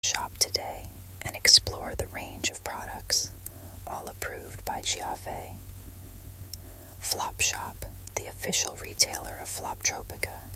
Shop today and explore the range of products, all approved by Giave. Flop Shop, the official retailer of Floptropica,